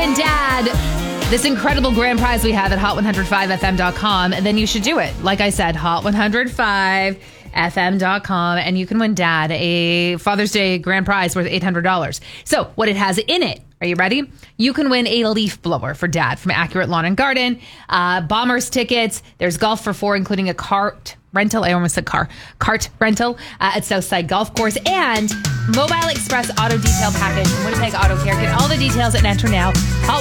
win Dad this incredible grand prize we have at hot105fm.com, and then you should do it. Like I said, hot105fm.com, and you can win Dad a Father's Day grand prize worth $800. So what it has in it, are you ready? You can win a leaf blower for Dad from Accurate Lawn and Garden, Bombers tickets, there's golf for 4, including a cart rental. I almost said cart rental at Southside Golf Course, and Mobile Express Auto Detail Package from Winnipeg Auto Care. Get all the details and enter now.